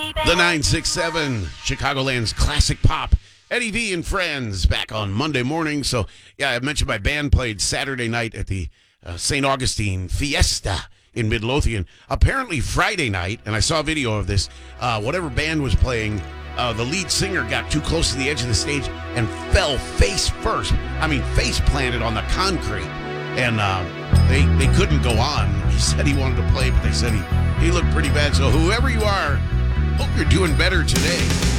The 967, Chicagoland's classic pop. Eddie V and Friends back on Monday morning. So, yeah, I mentioned my band played Saturday night at the St. Augustine Fiesta in Midlothian. Apparently Friday night, and I saw a video of this, whatever band was playing, the lead singer got too close to the edge of the stage and fell face first. I mean, face planted on the concrete. And they couldn't go on. He said he wanted to play, but they said he looked pretty bad. So whoever you are, hope you're doing better today.